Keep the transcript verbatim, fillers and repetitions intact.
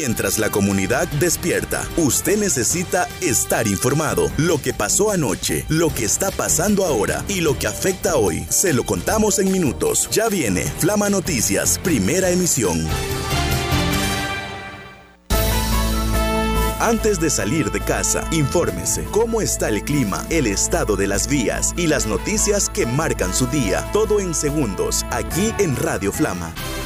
Mientras la comunidad despierta, usted necesita estar informado. Lo que pasó anoche, lo que está pasando ahora y lo que afecta hoy, se lo contamos en minutos. Ya viene Flama Noticias, primera emisión. Antes de salir de casa, infórmese cómo está el clima, el estado de las vías y las noticias que marcan su día. Todo en segundos, aquí en Radio Flama.